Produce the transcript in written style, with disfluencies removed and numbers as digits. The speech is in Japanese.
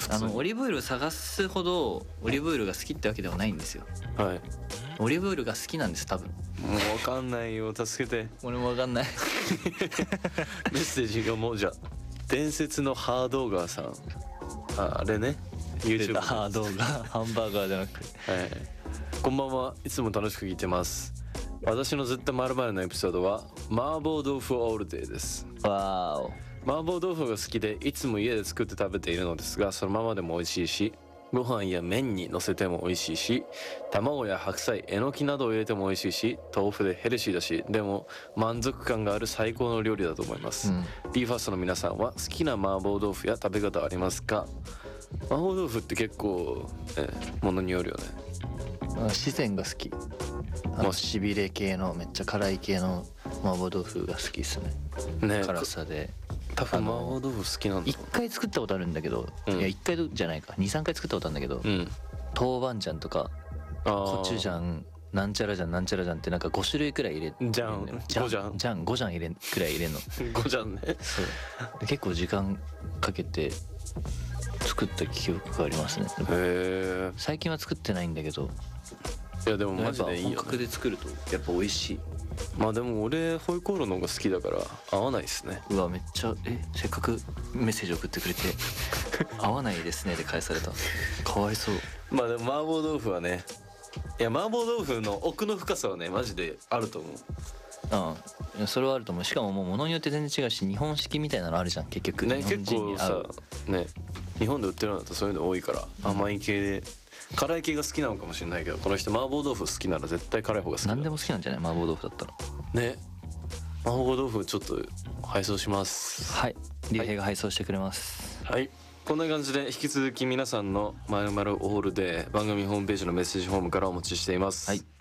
オリーブオイルを探すほどオリーブオイルが好きってわけではないんですよ。 はい。 オリーブオイルが好きなんです多分。 もう分かんないよ、助けて。 俺も分かんない。 メッセージがもうじゃあ伝説のハードーガーさん、あれね、 YouTube 出たハードがハンバーガーじゃなくて、 はい、こんばんは。いつも楽しく聞いてます。私のずっと〇〇のエピソードは麻婆豆腐オールデーです。 わーお。 麻婆豆腐が好きでいつも家で作って食べているのですが、そのままでも美味しいし、ご飯や麺に乗せても美味しいし、卵や白菜、えのきなどを入れても美味しいし、豆腐でヘルシーだし、でも満足感がある最高の料理だと思います、BE:FIRST の皆さんは好きな麻婆豆腐や食べ方はありますか？麻婆豆腐って結構、ものによるよね。 四川が好き。しびれ系のめっちゃ辛い系の麻婆豆腐が好きですね。 ね、 辛さで。 多分麻婆豆腐好きなんだ。 1回作ったことあるんだけど、いや1回じゃないか、2,3回作ったことあるんだけど、豆板醤とかコチュジャンなんちゃらじゃんなんちゃらじゃんってなんか5種類くらい入れて、 じゃん5じゃん 5じゃん入れくらい入れんの。 5じゃんね。 そう結構時間かけて作った記憶がありますね。 へえ。 最近は作ってないんだけど、 いやでもマジでいいよね。 本格で作るとやっぱ美味しい。 まあでも俺ホイコーローの方が好きだから合わないですね。 うわめっちゃせっかくメッセージ送ってくれて合わないですねで返された。かわいそう。 まあでも麻婆豆腐はね、いや麻婆豆腐の奥の深さはねマジであると思う。 いやそれはあると思う。しかももう物によって全然違うし、日本式みたいなのあるじゃん結局ね。 日本結構人に合うさね、日本で売ってるのだとそういうの多いから甘い系で辛い系が好きなのかもしれないけど、この人麻婆豆腐好きなら絶対辛い方が好きだ。 何でも好きなんじゃない麻婆豆腐だったらね。麻婆豆腐ちょっと配送します。 はい、竜兵が配送してくれます。 はい、こんな感じで引き続き皆さんの〇〇オールで番組ホームページのメッセージフォームからお待ちしています。 はい。